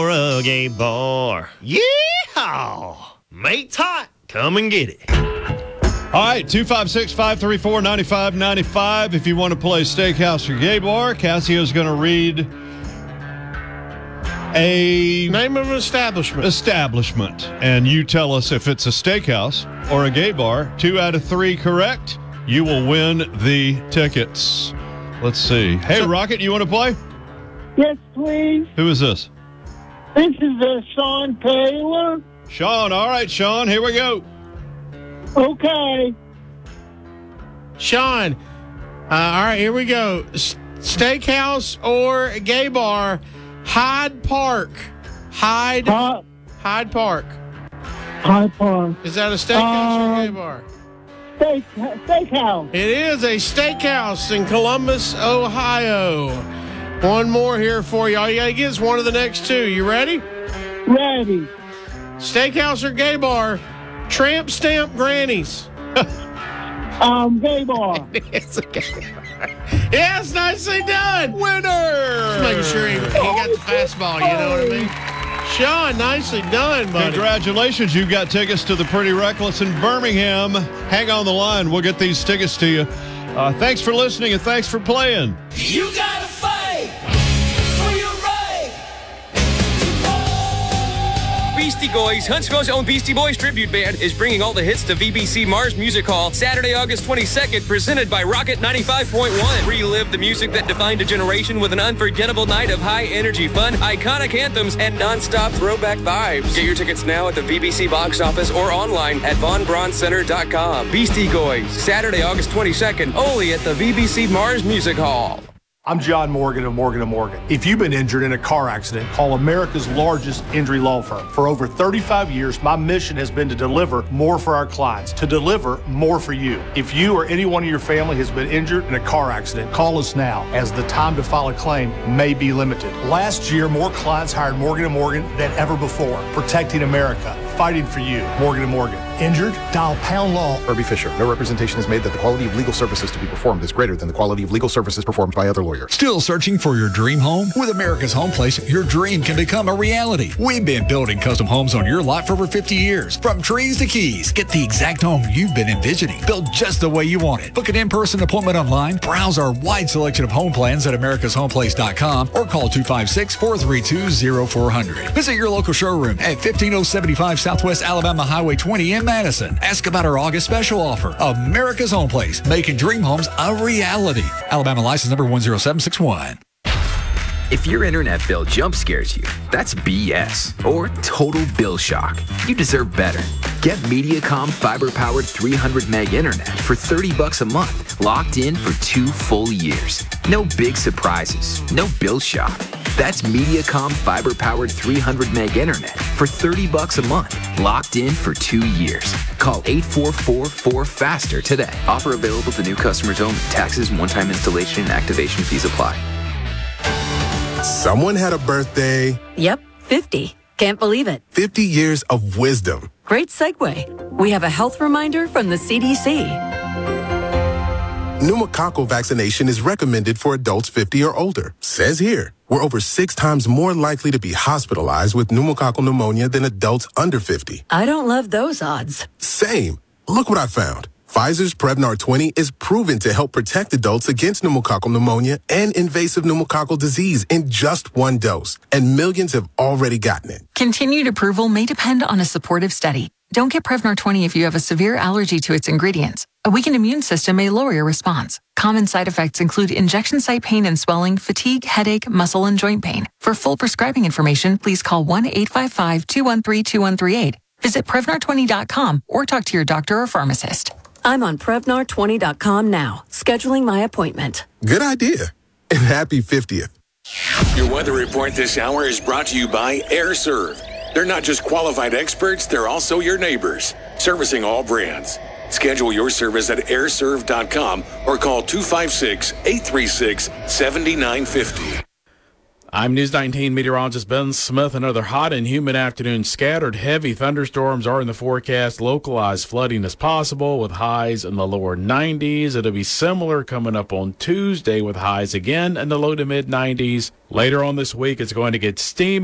a gay bar. Yeehaw! Mate's hot. Come and get it. All right, 256-534-9595. If you want to play Steakhouse or Gay Bar, Cassio's going to read a name of an establishment. And you tell us if it's a steakhouse or a gay bar. 2 out of 3 correct, you will win the tickets. Let's see. Hey, Rocket, you want to play? Yes, please. Who is this? This is Sean Taylor. Sean. All right, Sean, here we go. Okay. Sean, all right, here we go. Steakhouse or gay bar? Hyde Park. Hyde Park. Hyde Park. Is that a steakhouse or a gay bar? Steakhouse. It is a steakhouse in Columbus, Ohio. One more here for you. All you got to get is one of the next two. You ready? Ready. Steakhouse or gay bar? Tramp Stamp Grannies. Gay bar. It's a gay bar. Yes, nicely done. Winner. Just making sure he got the fastball, you know what I mean? Sean, nicely done, buddy. Congratulations. You've got tickets to the Pretty Reckless in Birmingham. Hang on the line. We'll get these tickets to you. Thanks for listening and thanks for playing. You gotta fight for your right. Beastie Boys, Huntsville's own Beastie Boys tribute band, is bringing all the hits to VBC Mars Music Hall Saturday, August 22nd, presented by Rocket 95.1. Relive the music that defined a generation with an unforgettable night of high-energy fun, iconic anthems, and non-stop throwback vibes. Get your tickets now at the VBC box office or online at VonBraunCenter.com. Beastie Boys, Saturday, August 22nd, only at the VBC Mars Music Hall. I'm John Morgan of Morgan & Morgan. If you've been injured in a car accident, call America's largest injury law firm. For over 35 years, my mission has been to deliver more for our clients, to deliver more for you. If you or anyone in your family has been injured in a car accident, call us now, as the time to file a claim may be limited. Last year, more clients hired Morgan & Morgan than ever before, protecting America, fighting for you. Morgan & Morgan. Injured? Dial pound law. Irby Fisher. No representation is made that the quality of legal services to be performed is greater than the quality of legal services performed by other lawyers. Still searching for your dream home? With America's Home Place, your dream can become a reality. We've been building custom homes on your lot for over 50 years. From trees to keys, get the exact home you've been envisioning. Built just the way you want it. Book an in-person appointment online. Browse our wide selection of home plans at americashomeplace.com or call 256-432-0400. Visit your local showroom at 15075 Southwest Alabama Highway 20 in Madison. Ask about our August special offer. America's Home Place, making dream homes a reality. Alabama license number 10761. If your internet bill jump scares you, that's BS or total bill shock. You deserve better. Get Mediacom fiber-powered 300 meg internet for $30 a month, locked in for 2 full years. No big surprises, no bill shock. That's Mediacom fiber-powered 300 meg internet for $30 a month, locked in for 2 years. Call 844-4FASTER today. Offer available to new customers only. Taxes, one-time installation, and activation fees apply. Someone had a birthday. Yep, 50. Can't believe it. 50 years of wisdom. Great segue. We have a health reminder from the CDC. Pneumococcal vaccination is recommended for adults 50 or older. Says here, we're over 6 times more likely to be hospitalized with pneumococcal pneumonia than adults under 50. I don't love those odds. Same. Look what I found. Pfizer's Prevnar 20 is proven to help protect adults against pneumococcal pneumonia and invasive pneumococcal disease in just 1 dose, and millions have already gotten it. Continued approval may depend on a supportive study. Don't get Prevnar 20 if you have a severe allergy to its ingredients. A weakened immune system may lower your response. Common side effects include injection site pain and swelling, fatigue, headache, muscle, and joint pain. For full prescribing information, please call 1-855-213-2138. Visit Prevnar20.com or talk to your doctor or pharmacist. I'm on Prevnar20.com now, scheduling my appointment. Good idea. And happy 50th. Your weather report this hour is brought to you by AirServe. They're not just qualified experts, they're also your neighbors, servicing all brands. Schedule your service at airserve.com or call 256-836-7950. I'm News 19 meteorologist Ben Smith. Another hot and humid afternoon. Scattered heavy thunderstorms are in the forecast. Localized flooding is possible with highs in the lower 90s. It'll be similar coming up on Tuesday with highs again in the low to mid 90s. Later on this week, it's going to get steamy.